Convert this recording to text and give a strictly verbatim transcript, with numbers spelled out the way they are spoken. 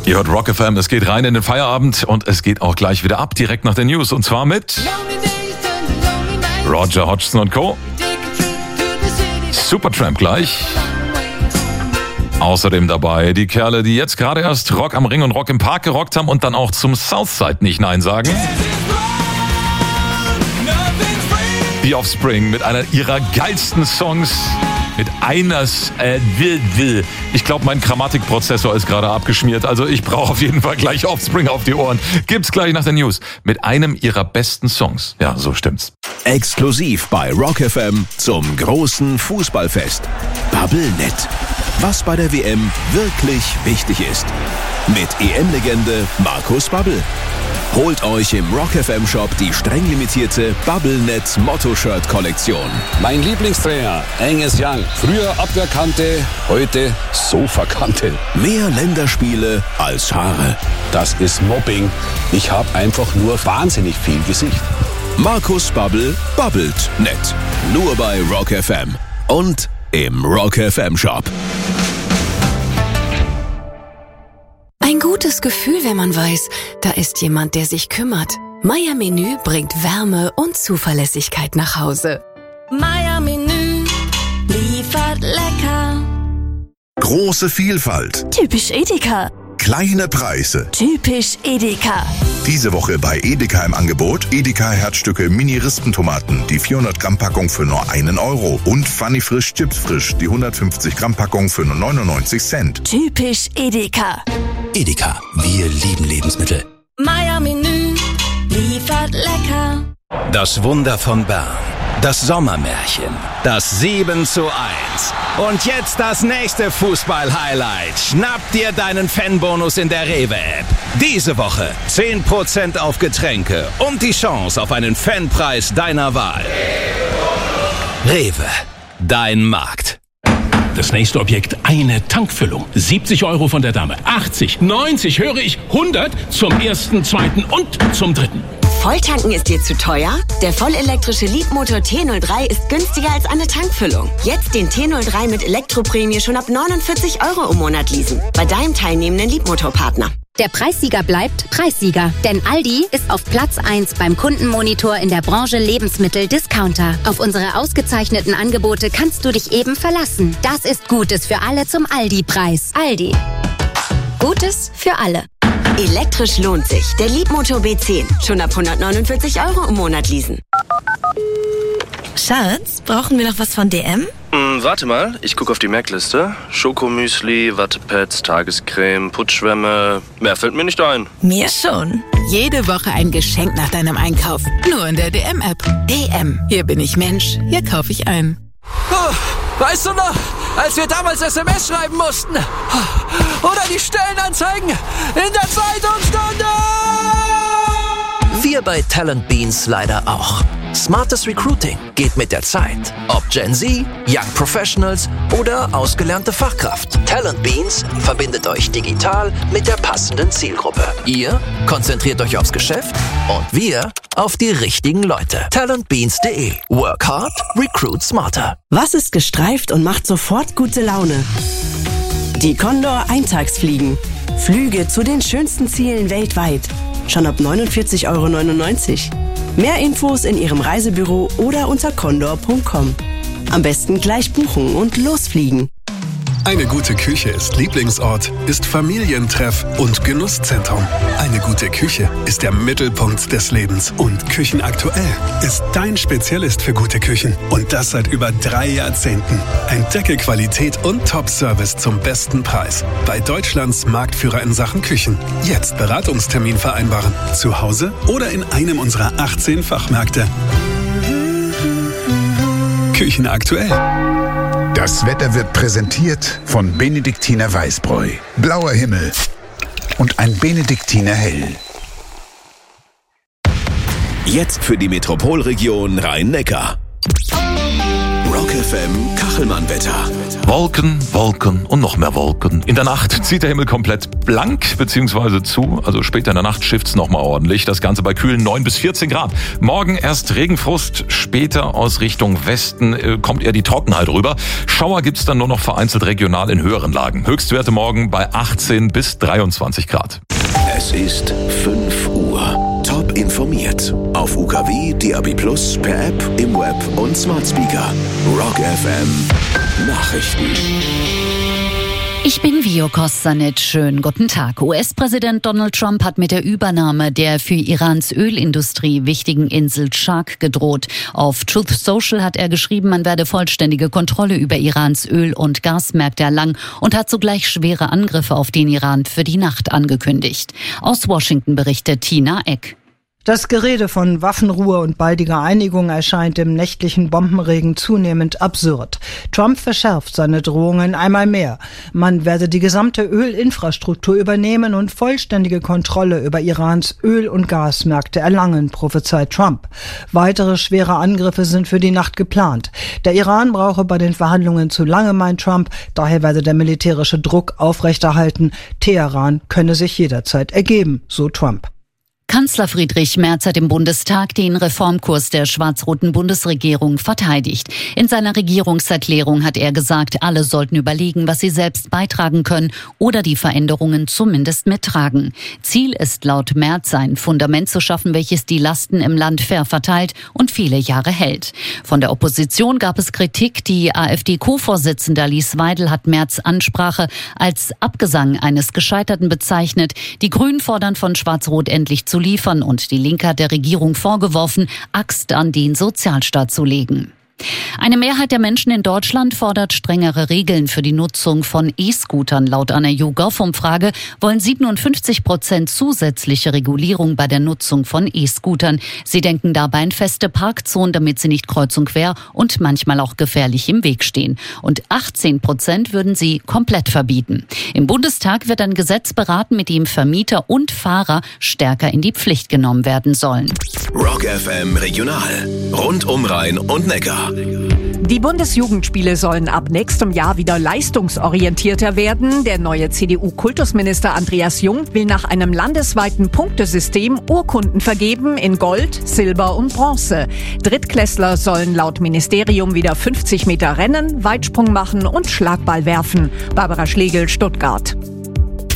Ihr hört Rock F M, es geht rein in den Feierabend und es geht auch gleich wieder ab, direkt nach den News. Und zwar mit Roger Hodgson und Co. Supertramp gleich. Außerdem dabei die Kerle, die jetzt gerade erst Rock am Ring und Rock im Park gerockt haben und dann auch zum Southside nicht Nein sagen. The Offspring mit einer ihrer geilsten Songs. Mit eines äh, will, will. Ich glaube, mein Grammatikprozessor ist gerade abgeschmiert. Also ich brauche auf jeden Fall gleich Offspring auf die Ohren. Gibt's gleich nach den News. Mit einem ihrer besten Songs. Ja, so stimmt's. Exklusiv bei Rock F M zum großen Fußballfest. Bubblenet. Was bei der W M wirklich wichtig ist. Mit E M-Legende Markus Babbel. Holt euch im Rock F M Shop die streng limitierte Bubblenet Motto-Shirt-Kollektion. Mein Lieblingstrainer, Angus Young. Früher Abwehrkante, heute Sofakante. Mehr Länderspiele als Haare. Das ist Mobbing. Ich habe einfach nur wahnsinnig viel Gesicht. Markus Babbel babbelt nett. Nur bei Rock F M. Und im Rock F M Shop. Ein gutes Gefühl, wenn man weiß, da ist jemand, der sich kümmert. Meier Menü bringt Wärme und Zuverlässigkeit nach Hause. Meier Menü liefert lecker. Große Vielfalt. Typisch Edeka. Kleine Preise. Typisch Edeka. Diese Woche bei Edeka im Angebot Edeka Herzstücke Mini-Rispentomaten, die vierhundert Gramm Packung für nur einen Euro. Und Funny Frisch Chips Frisch, die hundertfünfzig Gramm Packung für nur neunundneunzig Cent. Typisch Edeka. Edeka, wir lieben Lebensmittel. Meier Menü liefert lecker. Das Wunder von Bern. Das Sommermärchen. Das sieben zu eins. Und jetzt das nächste Fußball-Highlight. Schnapp dir deinen Fanbonus in der Rewe-App. Diese Woche zehn Prozent auf Getränke und die Chance auf einen Fanpreis deiner Wahl. Rewe, dein Markt. Das nächste Objekt, eine Tankfüllung. siebzig Euro von der Dame. achtzig, neunzig, höre ich, hundert zum ersten, zweiten und zum dritten. Volltanken ist dir zu teuer? Der vollelektrische Leapmotor T null drei ist günstiger als eine Tankfüllung. Jetzt den T null drei mit Elektroprämie schon ab neunundvierzig Euro im Monat leasen. Bei deinem teilnehmenden Leapmotor-Partner. Der Preissieger bleibt Preissieger, denn Aldi ist auf Platz eins beim Kundenmonitor in der Branche Lebensmittel-Discounter. Auf unsere ausgezeichneten Angebote kannst du dich eben verlassen. Das ist Gutes für alle zum Aldi-Preis. Aldi. Gutes für alle. Elektrisch lohnt sich. Der Leapmotor B zehn. Schon ab hundertneunundvierzig Euro im Monat leasen. Schatz, brauchen wir noch was von D M? Hm, warte mal, ich gucke auf die Merkliste. Schokomüsli, Wattepads, Tagescreme, Putzschwämme. Mehr fällt mir nicht ein. Mir schon. Jede Woche ein Geschenk nach deinem Einkauf. Nur in der D M-App. D M. Hier bin ich Mensch. Hier kaufe ich ein. Oh, weißt du noch, als wir damals S M S schreiben mussten? Oder die Stellenanzeigen in der Zeitungsstunde? Wir bei Talent Beans leider auch. Smartes Recruiting geht mit der Zeit. Ob Gen Z, Young Professionals oder ausgelernte Fachkraft. Talent Beans verbindet euch digital mit der passenden Zielgruppe. Ihr konzentriert euch aufs Geschäft und wir auf die richtigen Leute. talentbeans punkt de. Work hard, recruit smarter. Was ist gestreift und macht sofort gute Laune? Die Condor Eintagsfliegen. Flüge zu den schönsten Zielen weltweit. Schon ab neunundvierzig Euro neunundneunzig. Mehr Infos in Ihrem Reisebüro oder unter condor punkt com. Am besten gleich buchen und losfliegen. Eine gute Küche ist Lieblingsort, ist Familientreff und Genusszentrum. Eine gute Küche ist der Mittelpunkt des Lebens. Und Küchenaktuell ist dein Spezialist für gute Küchen. Und das seit über drei Jahrzehnten. Entdecke Qualität und Top-Service zum besten Preis. Bei Deutschlands Marktführer in Sachen Küchen. Jetzt Beratungstermin vereinbaren. Zu Hause oder in einem unserer achtzehn Fachmärkte. Küchenaktuell. Das Wetter wird präsentiert von Benediktiner Weißbräu. Blauer Himmel und ein Benediktiner Hell. Jetzt für die Metropolregion Rhein-Neckar. Rock F M Kachelmann-Wetter. Wolken, Wolken und noch mehr Wolken. In der Nacht zieht der Himmel komplett blank bzw. zu. Also später in der Nacht schifft's nochmal ordentlich. Das Ganze bei kühlen neun bis vierzehn Grad. Morgen erst Regenfrust, später aus Richtung Westen äh, kommt eher die Trockenheit rüber. Schauer gibt's dann nur noch vereinzelt regional in höheren Lagen. Höchstwerte morgen bei achtzehn bis dreiundzwanzig Grad. Es ist fünf Uhr. Top informiert. Auf U K W, D A B Plus, per App, im Web und Smart Speaker. Rock F M Nachrichten. Ich bin Vio Kostanec. Schönen guten Tag. U S-Präsident Donald Trump hat mit der Übernahme der für Irans Ölindustrie wichtigen Insel Shark gedroht. Auf Truth Social hat er geschrieben, man werde vollständige Kontrolle über Irans Öl- und Gasmärkte erlangen und hat sogleich schwere Angriffe auf den Iran für die Nacht angekündigt. Aus Washington berichtet Tina Eck. Das Gerede von Waffenruhe und baldiger Einigung erscheint im nächtlichen Bombenregen zunehmend absurd. Trump verschärft seine Drohungen einmal mehr. Man werde die gesamte Ölinfrastruktur übernehmen und vollständige Kontrolle über Irans Öl- und Gasmärkte erlangen, prophezeit Trump. Weitere schwere Angriffe sind für die Nacht geplant. Der Iran brauche bei den Verhandlungen zu lange, meint Trump. Daher werde der militärische Druck aufrechterhalten. Teheran könne sich jederzeit ergeben, so Trump. Kanzler Friedrich Merz hat im Bundestag den Reformkurs der schwarz-roten Bundesregierung verteidigt. In seiner Regierungserklärung hat er gesagt, alle sollten überlegen, was sie selbst beitragen können oder die Veränderungen zumindest mittragen. Ziel ist laut Merz, ein Fundament zu schaffen, welches die Lasten im Land fair verteilt und viele Jahre hält. Von der Opposition gab es Kritik. Die AfD-Co-Vorsitzende Alice Weidel hat Merz' Ansprache als Abgesang eines Gescheiterten bezeichnet. Die Grünen fordern von Schwarz-Rot endlich zu liefern und die Linke hat der Regierung vorgeworfen, Axt an den Sozialstaat zu legen. Eine Mehrheit der Menschen in Deutschland fordert strengere Regeln für die Nutzung von E-Scootern. Laut einer YouGov-Umfrage wollen siebenundfünfzig Prozent zusätzliche Regulierung bei der Nutzung von E-Scootern. Sie denken dabei an feste Parkzonen, damit sie nicht kreuz und quer und manchmal auch gefährlich im Weg stehen. Und achtzehn Prozent würden sie komplett verbieten. Im Bundestag wird ein Gesetz beraten, mit dem Vermieter und Fahrer stärker in die Pflicht genommen werden sollen. Rock F M Regional. Rund um Rhein und Neckar. Die Bundesjugendspiele sollen ab nächstem Jahr wieder leistungsorientierter werden. Der neue C D U-Kultusminister Andreas Jung will nach einem landesweiten Punktesystem Urkunden vergeben in Gold, Silber und Bronze. Drittklässler sollen laut Ministerium wieder fünfzig Meter rennen, Weitsprung machen und Schlagball werfen. Barbara Schlegel, Stuttgart.